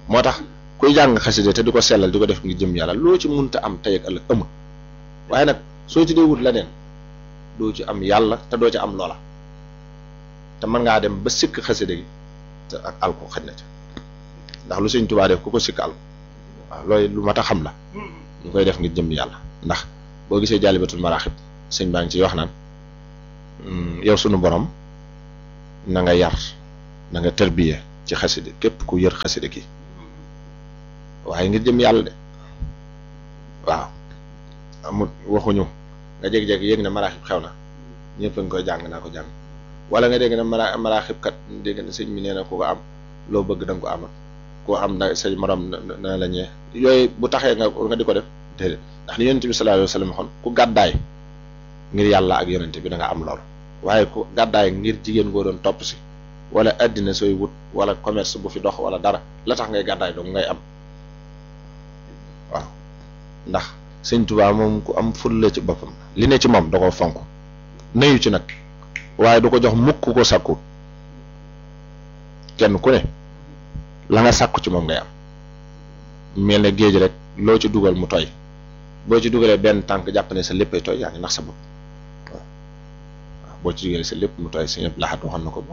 moo tax kuy jàng xasida te di ko sellal di ko def ngir jëm yàlla loo ci munta am tey ak ëllëg amul waaye nag soo ci dee wut leneen doo ci am yàlla te doo ci am loola te mën ngaa dem ba sikk xasida gi te ak alko xaj na ca ndax lu Sëñ Tuubaa def ku ko sikk alko waaw loolu lu mat a xam la ñu koy def ngir jëm yàlla ndax boo gisee Jaalibatul Maraaxib sëñ baa ngi ciy wax naan yow sunu borom na nga yar na nga tërbiye ci xasida képp ku yër xasida gi waaye ngir jëm yàlla de waaw amul waxuñu nga jékki-jékki yéeg na maraaxib xew na ñëpp a ngi koy jàng naa ko jàng wala nga dégg na maraaxib kat dégg na sëñ mi nee na ku ko am loo bëgg da nga ko amal koo am na say morom na la ñee yooyu bu taxee nga di ko def déedéet ndax li yonente bi sallallahu alayhi wa sallam waxoon ku gàddaay ngir yàlla ak yonente bi da nga am loolu waaye ku gàddaay ngir jigéen goo doon topp si wala addina sooy wut wala commerce bu fi dox wala dara la tax ngay gàddaay dong ngay am waaw ndax Sëñ Tuubaa moom ku am ful la ci boppam li ne ci moom da ko fonk nayu ci nag waaye du ko jox mukk ko sàkku kenn ku ne la nga sàkku ci moom ngay am mel ne géej rek loo ci dugal mu tooy boo ci dugalee benn tànk jàpp ne sa léppay tooy yaa ngi nax sa bopp waaw boo ci dugalee sa lépp mu tooy Sëñ Abdul Ahad waxoon na ko